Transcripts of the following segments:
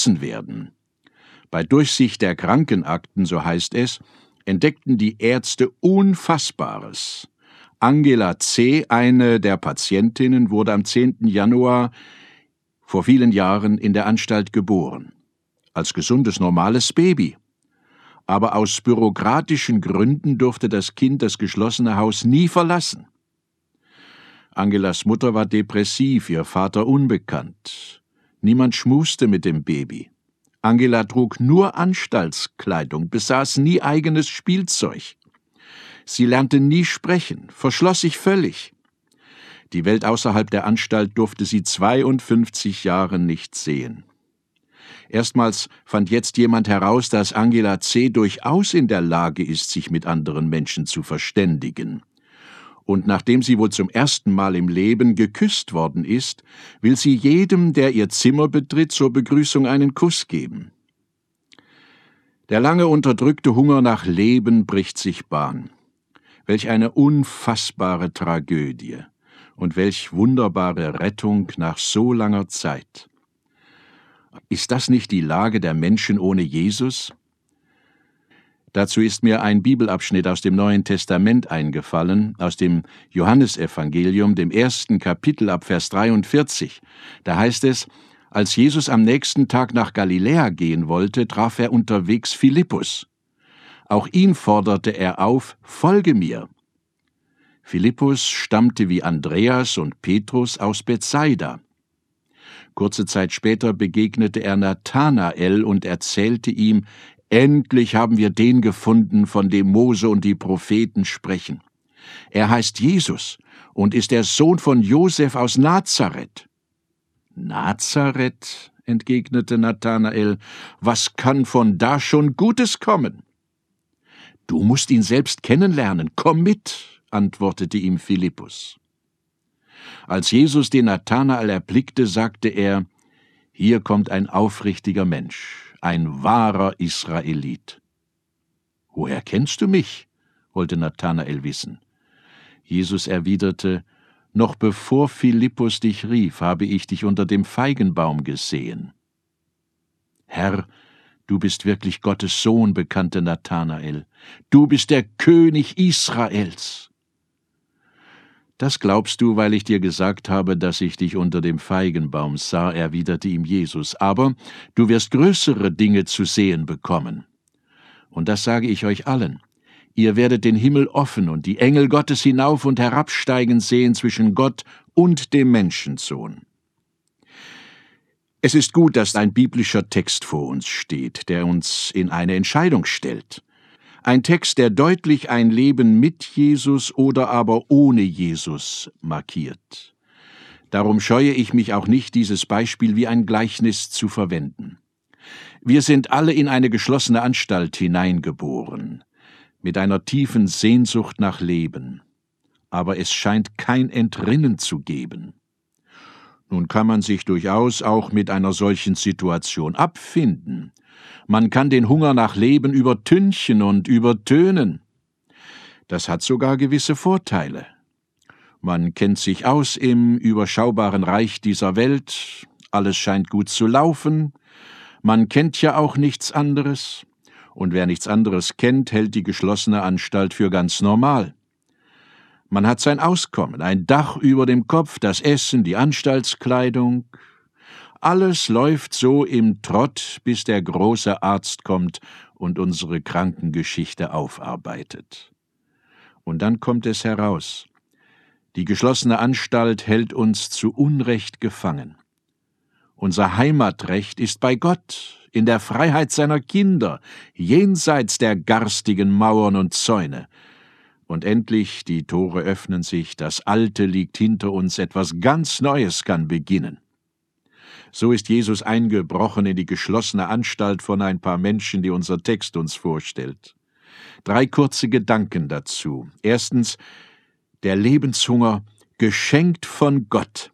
entlassen werden. Bei Durchsicht der Krankenakten, so heißt es, entdeckten die Ärzte Unfassbares. Angela C., eine der Patientinnen, wurde am 10. Januar vor vielen Jahren in der Anstalt geboren. Als gesundes, normales Baby. Aber aus bürokratischen Gründen durfte das Kind das geschlossene Haus nie verlassen. Angelas Mutter war depressiv, ihr Vater unbekannt. Niemand schmuste mit dem Baby. Angela trug nur Anstaltskleidung, besaß nie eigenes Spielzeug. Sie lernte nie sprechen, verschloss sich völlig. Die Welt außerhalb der Anstalt durfte sie 52 Jahre nicht sehen. Erstmals fand jetzt jemand heraus, dass Angela C. durchaus in der Lage ist, sich mit anderen Menschen zu verständigen. Und nachdem sie wohl zum ersten Mal im Leben geküsst worden ist, will sie jedem, der ihr Zimmer betritt, zur Begrüßung einen Kuss geben. Der lange unterdrückte Hunger nach Leben bricht sich Bahn. Welch eine unfassbare Tragödie und welch wunderbare Rettung nach so langer Zeit. Ist das nicht die Lage der Menschen ohne Jesus? Dazu ist mir ein Bibelabschnitt aus dem Neuen Testament eingefallen, aus dem Johannesevangelium, dem 1. Kapitel ab Vers 43. Da heißt es: Als Jesus am nächsten Tag nach Galiläa gehen wollte, traf er unterwegs Philippus. Auch ihn forderte er auf: Folge mir. Philippus stammte wie Andreas und Petrus aus Bethsaida. Kurze Zeit später begegnete er Nathanael und erzählte ihm: Endlich haben wir den gefunden, von dem Mose und die Propheten sprechen. Er heißt Jesus und ist der Sohn von Josef aus Nazareth. Nazareth, entgegnete Nathanael, was kann von da schon Gutes kommen? Du musst ihn selbst kennenlernen, komm mit, antwortete ihm Philippus. Als Jesus den Nathanael erblickte, sagte er: Hier kommt ein aufrichtiger Mensch, ein wahrer Israelit. Woher kennst du mich? Wollte Nathanael wissen. Jesus erwiderte: Noch bevor Philippus dich rief, habe ich dich unter dem Feigenbaum gesehen. Herr, du bist wirklich Gottes Sohn, bekannte Nathanael. Du bist der König Israels. Das glaubst du, weil ich dir gesagt habe, dass ich dich unter dem Feigenbaum sah, erwiderte ihm Jesus. Aber du wirst größere Dinge zu sehen bekommen. Und das sage ich euch allen. Ihr werdet den Himmel offen und die Engel Gottes hinauf und herabsteigen sehen zwischen Gott und dem Menschensohn. Es ist gut, dass ein biblischer Text vor uns steht, der uns in eine Entscheidung stellt. Ein Text, der deutlich ein Leben mit Jesus oder aber ohne Jesus markiert. Darum scheue ich mich auch nicht, dieses Beispiel wie ein Gleichnis zu verwenden. Wir sind alle in eine geschlossene Anstalt hineingeboren, mit einer tiefen Sehnsucht nach Leben. Aber es scheint kein Entrinnen zu geben. Nun kann man sich durchaus auch mit einer solchen Situation abfinden. Man kann den Hunger nach Leben übertünchen und übertönen. Das hat sogar gewisse Vorteile. Man kennt sich aus im überschaubaren Reich dieser Welt, alles scheint gut zu laufen, man kennt ja auch nichts anderes, und wer nichts anderes kennt, hält die geschlossene Anstalt für ganz normal. Man hat sein Auskommen, ein Dach über dem Kopf, das Essen, die Anstaltskleidung. Alles läuft so im Trott, bis der große Arzt kommt und unsere Krankengeschichte aufarbeitet. Und dann kommt es heraus: Die geschlossene Anstalt hält uns zu Unrecht gefangen. Unser Heimatrecht ist bei Gott, in der Freiheit seiner Kinder, jenseits der garstigen Mauern und Zäune. Und endlich, die Tore öffnen sich, das Alte liegt hinter uns, etwas ganz Neues kann beginnen. So ist Jesus eingebrochen in die geschlossene Anstalt von ein paar Menschen, die unser Text uns vorstellt. 3 kurze Gedanken dazu. Erstens, der Lebenshunger, geschenkt von Gott.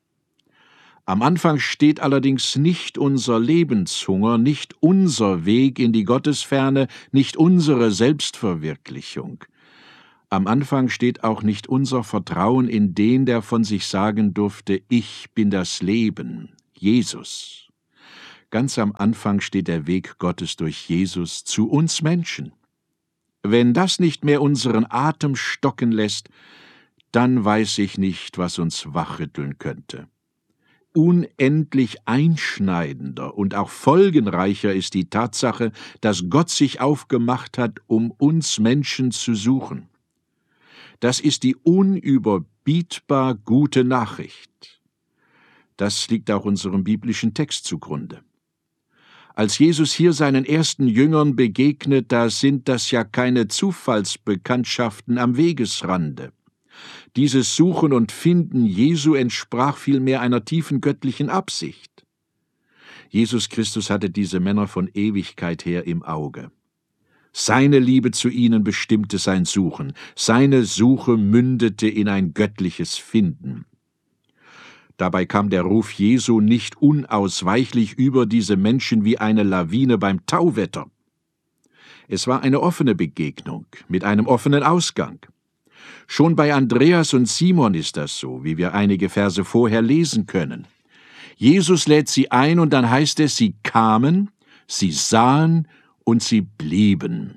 Am Anfang steht allerdings nicht unser Lebenshunger, nicht unser Weg in die Gottesferne, nicht unsere Selbstverwirklichung. Am Anfang steht auch nicht unser Vertrauen in den, der von sich sagen durfte: Ich bin das Leben, Jesus. Ganz am Anfang steht der Weg Gottes durch Jesus zu uns Menschen. Wenn das nicht mehr unseren Atem stocken lässt, dann weiß ich nicht, was uns wachrütteln könnte. Unendlich einschneidender und auch folgenreicher ist die Tatsache, dass Gott sich aufgemacht hat, um uns Menschen zu suchen. Das ist die unüberbietbar gute Nachricht. Das liegt auch unserem biblischen Text zugrunde. Als Jesus hier seinen ersten Jüngern begegnet, da sind das ja keine Zufallsbekanntschaften am Wegesrande. Dieses Suchen und Finden Jesu entsprach vielmehr einer tiefen göttlichen Absicht. Jesus Christus hatte diese Männer von Ewigkeit her im Auge. Seine Liebe zu ihnen bestimmte sein Suchen, seine Suche mündete in ein göttliches Finden. Dabei kam der Ruf Jesu nicht unausweichlich über diese Menschen wie eine Lawine beim Tauwetter. Es war eine offene Begegnung mit einem offenen Ausgang. Schon bei Andreas und Simon ist das so, wie wir einige Verse vorher lesen können. Jesus lädt sie ein und dann heißt es, sie kamen, sie sahen und sie blieben.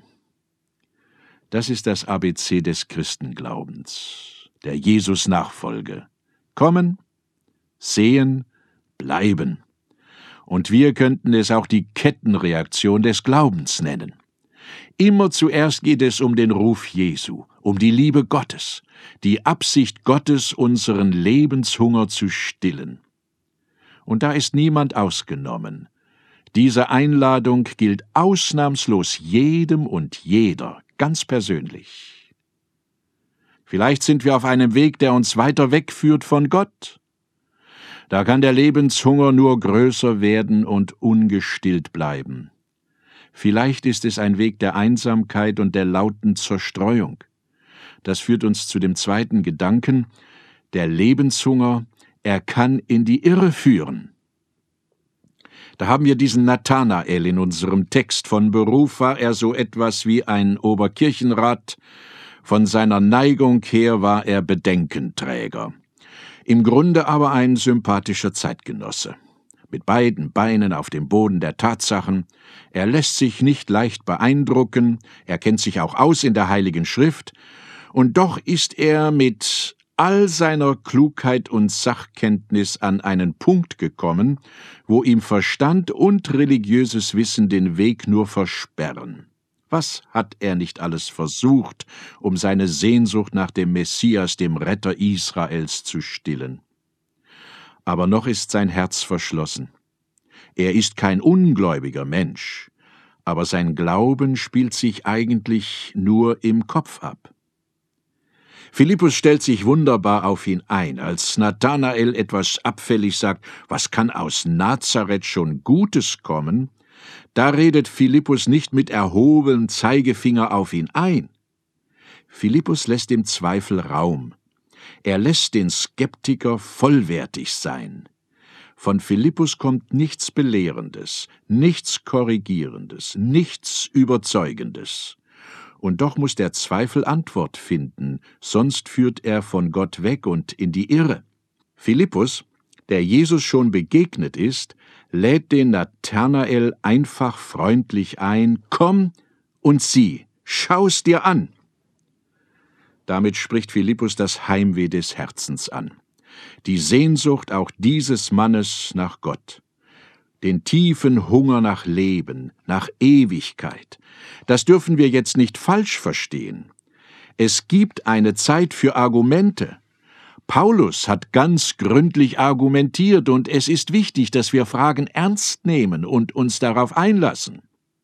Das ist das ABC des Christenglaubens, der Jesus-Nachfolge. Kommen, sehen, bleiben. Und wir könnten es auch die Kettenreaktion des Glaubens nennen. Immer zuerst geht es um den Ruf Jesu, um die Liebe Gottes, die Absicht Gottes, unseren Lebenshunger zu stillen. Und da ist niemand ausgenommen. Diese Einladung gilt ausnahmslos jedem und jeder, ganz persönlich. Vielleicht sind wir auf einem Weg, der uns weiter wegführt von Gott. Da kann der Lebenshunger nur größer werden und ungestillt bleiben. Vielleicht ist es ein Weg der Einsamkeit und der lauten Zerstreuung. Das führt uns zu dem zweiten Gedanken, der Lebenshunger, er kann in die Irre führen. Da haben wir diesen Nathanael in unserem Text. Von Beruf war er so etwas wie ein Oberkirchenrat, von seiner Neigung her war er Bedenkenträger. Im Grunde aber ein sympathischer Zeitgenosse. Mit beiden Beinen auf dem Boden der Tatsachen. Er lässt sich nicht leicht beeindrucken, er kennt sich auch aus in der Heiligen Schrift, und doch ist er mit all seiner Klugheit und Sachkenntnis an einen Punkt gekommen, wo ihm Verstand und religiöses Wissen den Weg nur versperren. Was hat er nicht alles versucht, um seine Sehnsucht nach dem Messias, dem Retter Israels, zu stillen? Aber noch ist sein Herz verschlossen. Er ist kein ungläubiger Mensch, aber sein Glauben spielt sich eigentlich nur im Kopf ab. Philippus stellt sich wunderbar auf ihn ein, als Nathanael etwas abfällig sagt, was kann aus Nazareth schon Gutes kommen? Da redet Philippus nicht mit erhobenem Zeigefinger auf ihn ein. Philippus lässt dem Zweifel Raum. Er lässt den Skeptiker vollwertig sein. Von Philippus kommt nichts Belehrendes, nichts Korrigierendes, nichts Überzeugendes. Und doch muss der Zweifel Antwort finden, sonst führt er von Gott weg und in die Irre. Philippus, der Jesus schon begegnet ist, lädt den Nathanael einfach freundlich ein, komm und sieh, schau's dir an. Damit spricht Philippus das Heimweh des Herzens an, die Sehnsucht auch dieses Mannes nach Gott, den tiefen Hunger nach Leben, nach Ewigkeit. Das dürfen wir jetzt nicht falsch verstehen. Es gibt eine Zeit für Argumente. Paulus hat ganz gründlich argumentiert, und es ist wichtig, dass wir Fragen ernst nehmen und uns darauf einlassen.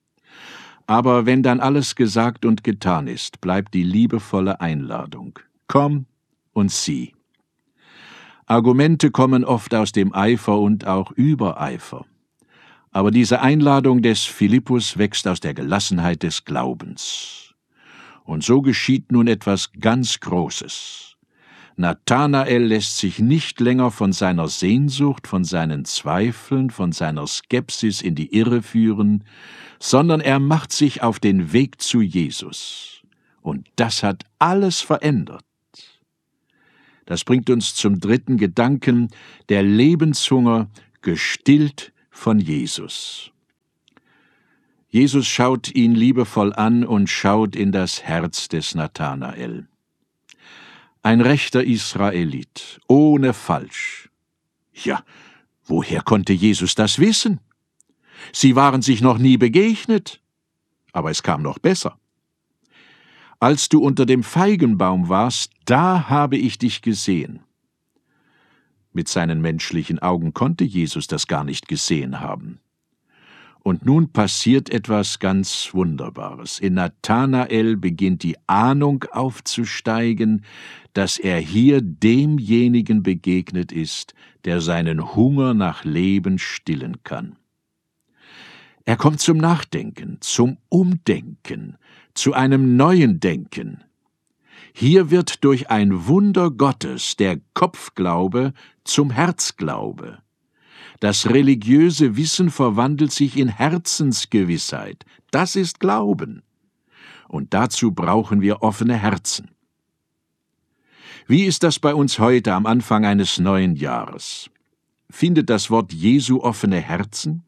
Aber wenn dann alles gesagt und getan ist, bleibt die liebevolle Einladung. Komm und sieh. Argumente kommen oft aus dem Eifer und auch Übereifer. Aber diese Einladung des Philippus wächst aus der Gelassenheit des Glaubens. Und so geschieht nun etwas ganz Großes. Nathanael lässt sich nicht länger von seiner Sehnsucht, von seinen Zweifeln, von seiner Skepsis in die Irre führen, sondern er macht sich auf den Weg zu Jesus. Und das hat alles verändert. Das bringt uns zum dritten Gedanken, der Lebenshunger gestillt, von Jesus. Jesus schaut ihn liebevoll an und schaut in das Herz des Nathanael. Ein rechter Israelit, ohne Falsch. Ja, woher konnte Jesus das wissen? Sie waren sich noch nie begegnet. Aber es kam noch besser. Als du unter dem Feigenbaum warst, da habe ich dich gesehen. Mit seinen menschlichen Augen konnte Jesus das gar nicht gesehen haben. Und nun passiert etwas ganz Wunderbares. In Nathanael beginnt die Ahnung aufzusteigen, dass er hier demjenigen begegnet ist, der seinen Hunger nach Leben stillen kann. Er kommt zum Nachdenken, zum Umdenken, zu einem neuen Denken. Hier wird durch ein Wunder Gottes der Kopfglaube zum Herzglaube. Das religiöse Wissen verwandelt sich in Herzensgewissheit. Das ist Glauben. Und dazu brauchen wir offene Herzen. Wie ist das bei uns heute am Anfang eines neuen Jahres? Findet das Wort Jesu offene Herzen?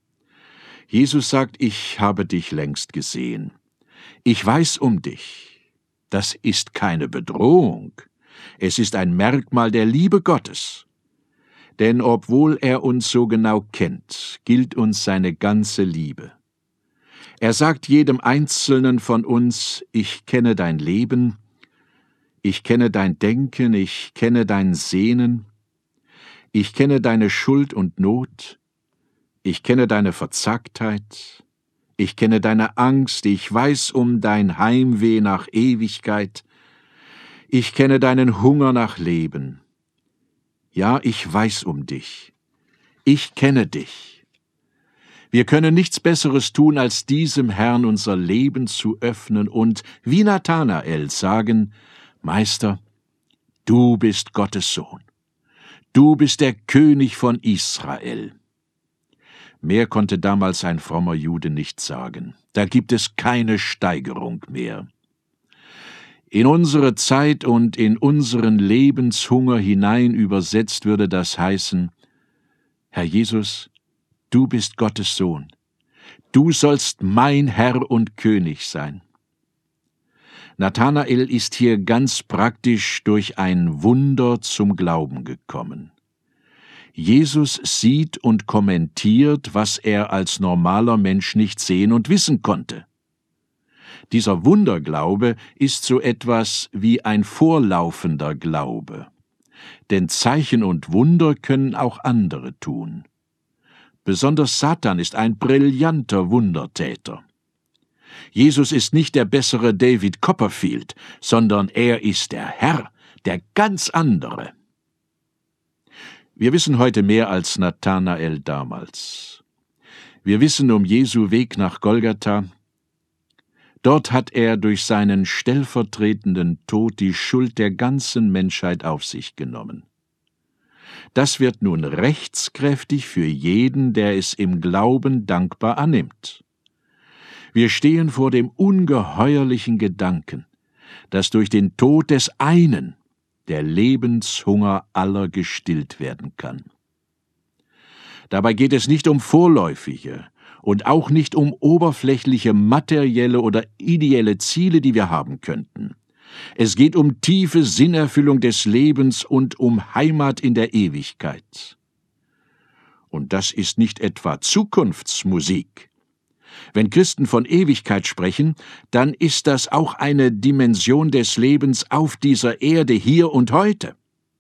Jesus sagt, ich habe dich längst gesehen. Ich weiß um dich. Das ist keine Bedrohung. Es ist ein Merkmal der Liebe Gottes. Denn obwohl er uns so genau kennt, gilt uns seine ganze Liebe. Er sagt jedem Einzelnen von uns, ich kenne dein Leben, ich kenne dein Denken, ich kenne dein Sehnen, ich kenne deine Schuld und Not, ich kenne deine Verzagtheit, ich kenne deine Angst, ich weiß um dein Heimweh nach Ewigkeit, ich kenne deinen Hunger nach Leben. Ja, ich weiß um dich. Ich kenne dich. Wir können nichts Besseres tun, als diesem Herrn unser Leben zu öffnen und, wie Nathanael, sagen, Meister, du bist Gottes Sohn. Du bist der König von Israel. Mehr konnte damals ein frommer Jude nicht sagen. Da gibt es keine Steigerung mehr. In unsere Zeit und in unseren Lebenshunger hinein übersetzt würde das heißen, Herr Jesus, du bist Gottes Sohn. Du sollst mein Herr und König sein. Nathanael ist hier ganz praktisch durch ein Wunder zum Glauben gekommen. Jesus sieht und kommentiert, was er als normaler Mensch nicht sehen und wissen konnte. Dieser Wunderglaube ist so etwas wie ein vorlaufender Glaube. Denn Zeichen und Wunder können auch andere tun. Besonders Satan ist ein brillanter Wundertäter. Jesus ist nicht der bessere David Copperfield, sondern er ist der Herr, der ganz andere. Wir wissen heute mehr als Nathanael damals. Wir wissen um Jesu Weg nach Golgatha. Dort hat er durch seinen stellvertretenden Tod die Schuld der ganzen Menschheit auf sich genommen. Das wird nun rechtskräftig für jeden, der es im Glauben dankbar annimmt. Wir stehen vor dem ungeheuerlichen Gedanken, dass durch den Tod des einen der Lebenshunger aller gestillt werden kann. Dabei geht es nicht um vorläufige und auch nicht um oberflächliche materielle oder ideelle Ziele, die wir haben könnten. Es geht um tiefe Sinnerfüllung des Lebens und um Heimat in der Ewigkeit. Und das ist nicht etwa Zukunftsmusik. Wenn Christen von Ewigkeit sprechen, dann ist das auch eine Dimension des Lebens auf dieser Erde hier und heute.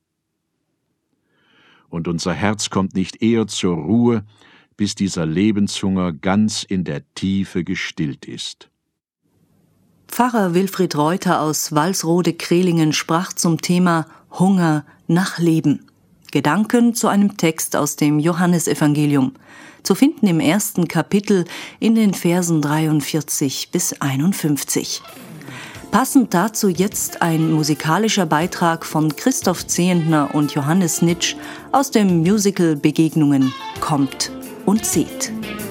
Und unser Herz kommt nicht eher zur Ruhe, bis dieser Lebenshunger ganz in der Tiefe gestillt ist. Pfarrer Wilfried Reuter aus Walsrode-Krehlingen sprach zum Thema Hunger nach Leben. Gedanken zu einem Text aus dem Johannesevangelium, zu finden im 1. Kapitel in den Versen 43 bis 51. Passend dazu jetzt ein musikalischer Beitrag von Christoph Zehentner und Johannes Nitsch aus dem Musical Begegnungen Kommt und seht.